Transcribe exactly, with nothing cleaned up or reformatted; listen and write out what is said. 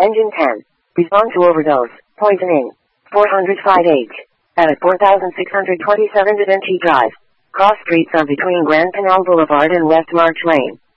Engine ten. Respond to overdose. Poisoning. four oh five H. At four thousand six hundred twenty-seven Da Vinci Drive. Cross streets are between Grand Canal Boulevard and West March Lane.